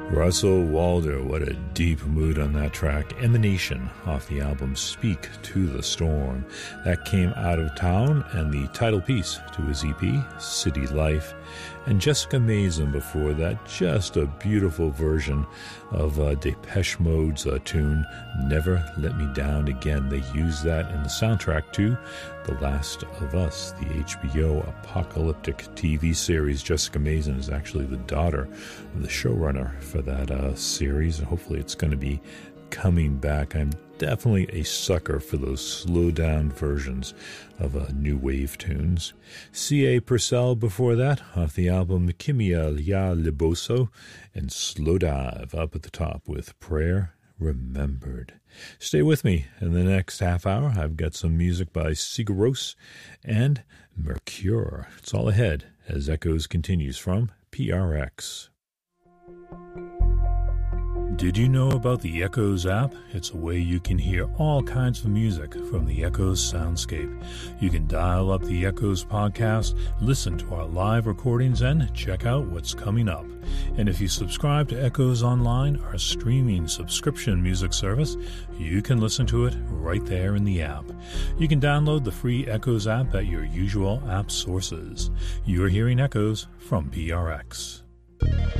Russell Walder, what a deep mood on that track. Emanation off the album Speak to the Storm. That came out of town, and the title piece to his EP, City Life. And Jessica Mason before that, just a beautiful version of Depeche Mode's tune, Never Let Me Down Again. They used that in the soundtrack to The Last of Us, the HBO apocalyptic TV series. Jessica Mason is actually the daughter of the showrunner for that series, and hopefully it's going to be coming back. I'm definitely a sucker for those slow-down versions of new wave tunes. C.A. Purcell before that, off the album Kimia Ya Liboso, and Slow Dive up at the top with Prayer Remembered. Stay with me in the next half hour. I've got some music by Sigur Rós and Mercure. It's all ahead as Echoes continues from PRX. Did you know about the Echoes app? It's a way you can hear all kinds of music from the Echoes soundscape. You can dial up the Echoes podcast, listen to our live recordings, and check out what's coming up. And if you subscribe to Echoes Online, our streaming subscription music service, you can listen to it right there in the app. You can download the free Echoes app at your usual app sources. You're hearing Echoes from PRX.